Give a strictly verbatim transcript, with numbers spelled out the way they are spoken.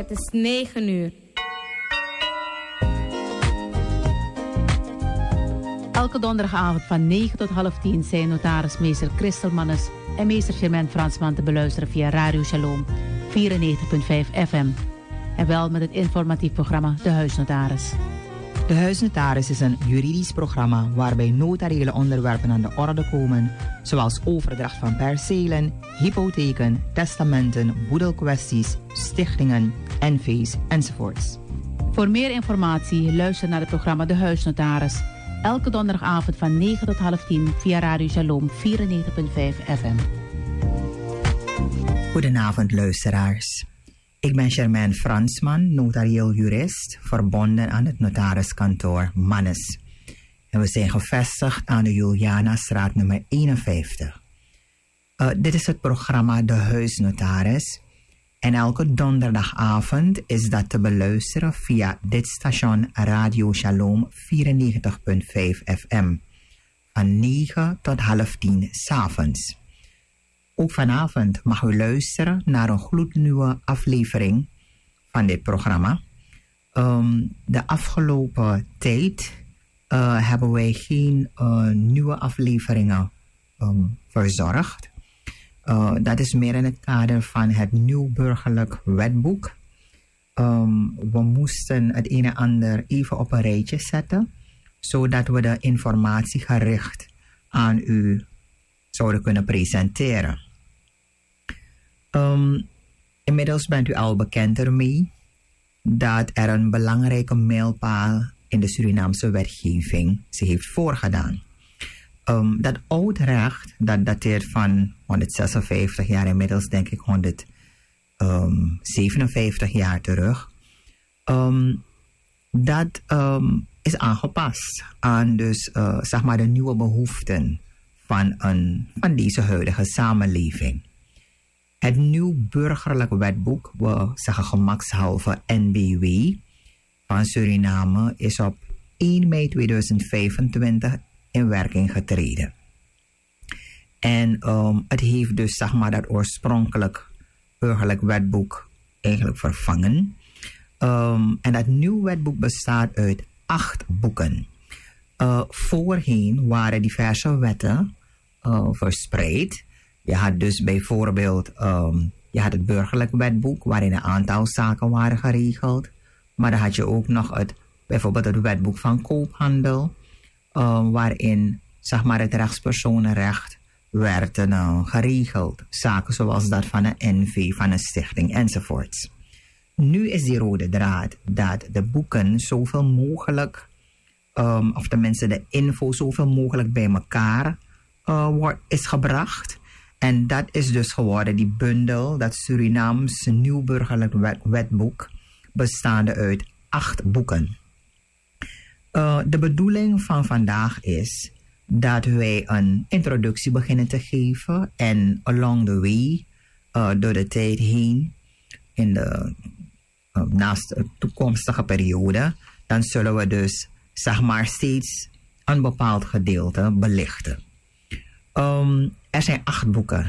Het is negen uur. Elke donderdagavond van negen tot half tien zijn notaris meester Christel Mannes en meester Germain Fransman te beluisteren via Radio Shalom vierennegentig komma vijf F M. En wel met het informatief programma De Huisnotaris. De Huisnotaris is een juridisch programma waarbij notariële onderwerpen aan de orde komen, zoals overdracht van percelen, hypotheken, testamenten, boedelkwesties, stichtingen, N V's enzovoorts. Voor meer informatie luister naar het programma De Huisnotaris. Elke donderdagavond van negen tot half tien via Radio Shalom vierennegentig komma vijf F M. Goedenavond luisteraars. Ik ben Germain Fransman, notarieel jurist, verbonden aan het notariskantoor Mannes. En we zijn gevestigd aan de Julianastraat nummer eenenvijftig. Uh, dit is het programma De Huisnotaris. En elke donderdagavond is dat te beluisteren via dit station Radio Shalom vierennegentig komma vijf F M. Van negen tot half tien 's avonds. Ook vanavond mag u luisteren naar een gloednieuwe aflevering van dit programma. Um, de afgelopen tijd uh, hebben wij geen uh, nieuwe afleveringen um, verzorgd. Uh, dat is meer in het kader van het nieuw burgerlijk wetboek. Um, we moesten het een en ander even op een rijtje zetten, zodat we de informatie gericht aan u zouden kunnen presenteren. Um, inmiddels bent u al bekend ermee dat er een belangrijke mijlpaal in de Surinaamse wetgeving zich heeft voorgedaan. Um, dat oud recht, dat dateert van honderdzesenvijftig jaar, inmiddels denk ik honderdzevenenvijftig jaar terug. Um, dat um, is aangepast aan dus, uh, zeg maar de nieuwe behoeften van, een, van deze huidige samenleving. Het nieuw burgerlijk wetboek, we zeggen gemakshalve N B W, van Suriname is op één mei tweeduizend vijfentwintig in werking getreden. En um, het heeft dus zeg maar dat oorspronkelijk burgerlijk wetboek eigenlijk vervangen. Um, en dat nieuw wetboek bestaat uit acht boeken. Uh, voorheen waren diverse wetten uh, verspreid. Je had dus bijvoorbeeld um, je had het burgerlijk wetboek waarin een aantal zaken waren geregeld. Maar dan had je ook nog het, bijvoorbeeld het wetboek van koophandel, uh, waarin zeg maar, het rechtspersonenrecht werd uh, geregeld. Zaken zoals dat van een N V, van een stichting enzovoorts. Nu is die rode draad dat de boeken zoveel mogelijk, um, of tenminste de info zoveel mogelijk bij elkaar uh, wordt, is gebracht. En dat is dus geworden die bundel, dat Surinaams nieuw burgerlijk wet, wetboek, bestaande uit acht boeken. Uh, de bedoeling van vandaag is dat wij een introductie beginnen te geven en along the way, uh, door de tijd heen, in de uh, naast toekomstige periode, dan zullen we dus zeg maar steeds een bepaald gedeelte belichten. Um, er zijn acht boeken